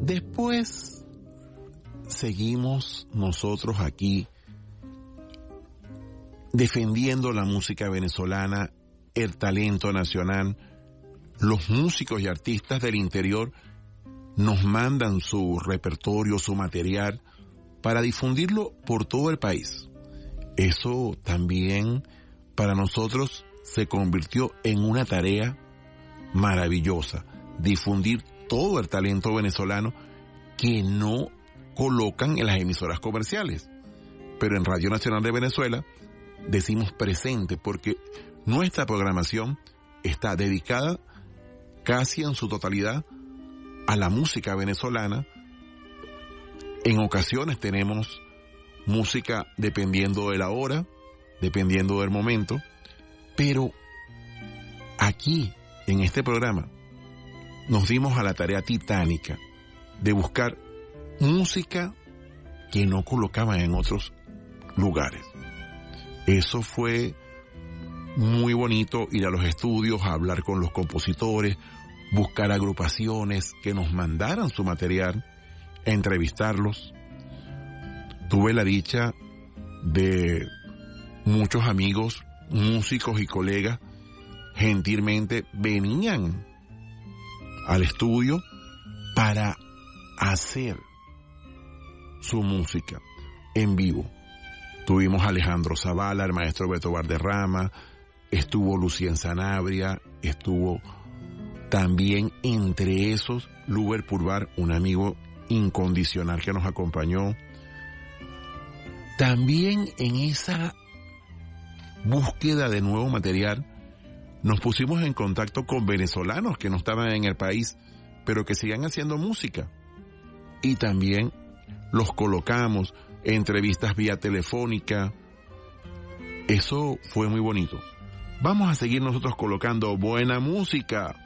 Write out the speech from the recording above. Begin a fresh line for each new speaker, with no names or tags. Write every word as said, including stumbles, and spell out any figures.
Después seguimos nosotros aquí defendiendo la música venezolana, el talento nacional. Los músicos y artistas del interior nos mandan su repertorio, su material, para difundirlo por todo el país. Eso también para nosotros se convirtió en una tarea maravillosa, difundir todo el talento venezolano que no colocan en las emisoras comerciales. Pero en Radio Nacional de Venezuela decimos presente porque nuestra programación está dedicada casi en su totalidad a la música venezolana. En ocasiones tenemos música dependiendo de la hora, dependiendo del momento, pero aquí, en este programa, nos dimos a la tarea titánica de buscar música que no colocaban en otros lugares. Eso fue muy bonito, ir a los estudios, a hablar con los compositores, buscar agrupaciones que nos mandaran su material, entrevistarlos. Tuve la dicha de muchos amigos, músicos y colegas, gentilmente venían al estudio para hacer su música en vivo. Tuvimos a Alejandro Zavala, el maestro Beto Valderrama, estuvo Lucien Sanabria, estuvo también entre esos Luber Purvar, un amigo incondicional que nos acompañó. También en esa búsqueda de nuevo material nos pusimos en contacto con venezolanos que no estaban en el país, pero que siguen haciendo música. Y también los colocamos, entrevistas vía telefónica. Eso fue muy bonito. Vamos a seguir nosotros colocando buena música.